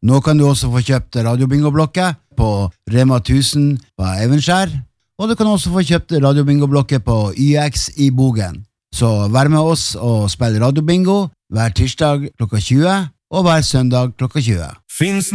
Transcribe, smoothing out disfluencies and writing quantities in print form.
Nå kan du også få kjøpt radiobingoblokket på Rema 1000 på Evenskjær, og du kan også få kjøpt radiobingoblokket på YX i Bogen. Så vær med oss og spill radiobingo hver tirsdag klokka 20 og hver søndag klokka 20.